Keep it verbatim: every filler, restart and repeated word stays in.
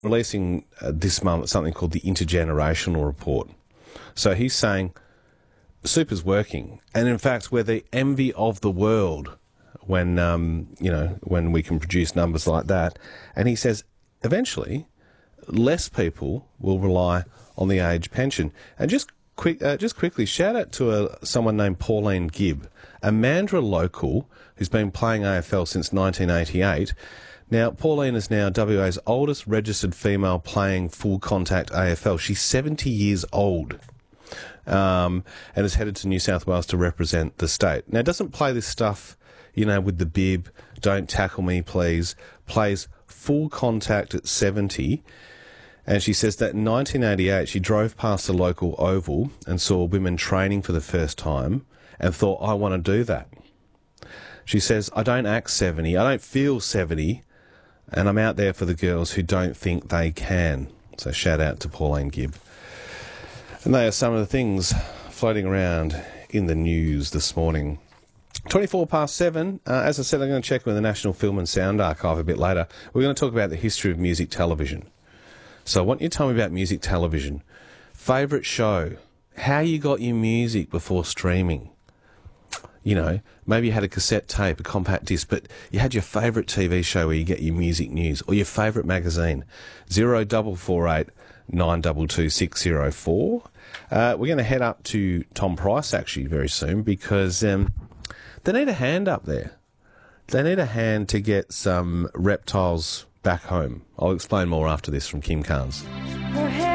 releasing uh, this month something called the Intergenerational Report. So he's saying super's working, and in fact we're the envy of the world when um, you know when we can produce numbers like that. And he says eventually less people will rely on the age pension. And just quick, uh, just quickly, shout out to a, someone named Pauline Gibb, a Mandurah local who's been playing A F L since nineteen eighty-eight. Now, Pauline is now W A's oldest registered female playing full contact A F L. She's seventy years old. Um, and is headed to New South Wales to represent the state. Now, doesn't play this stuff, you know, with the bib, don't tackle me, please. Plays full contact at seventy. And she says that in nineteen eighty-eight, she drove past the local oval and saw women training for the first time and thought, I want to do that. She says, I don't act seventy, I don't feel seventy, and I'm out there for the girls who don't think they can. So shout out to Pauline Gibb. And they are some of the things floating around in the news this morning. twenty-four past seven. Uh, as I said, I'm going to check with the National Film and Sound Archive a bit later. We're going to talk about the history of music television. So I want you to tell me about music television. Favourite show. How you got your music before streaming. You know, maybe you had a cassette tape, a compact disc, but you had your favourite T V show where you get your music news, or your favourite magazine. Zero double four eight nine two two six zero four. Uh, we're going to head up to Tom Price actually very soon because um, they need a hand up there. They need a hand to get some reptiles back home. I'll explain more after this from Kim Carnes.